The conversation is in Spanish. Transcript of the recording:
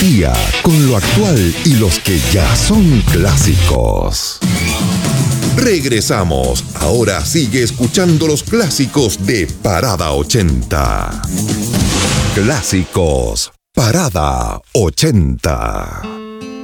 día con lo actual y los que ya son clásicos. Regresamos. Ahora sigue escuchando los clásicos de Parada 80. Clásicos Parada 80.